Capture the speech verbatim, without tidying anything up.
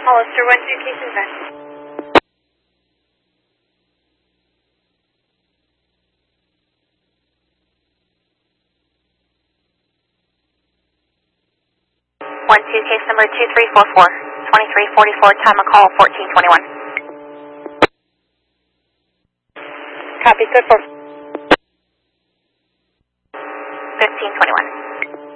Hollister one two, case and vent. one two, case number two three four four, twenty-three forty-four, time of call fourteen twenty-one. Copy, good for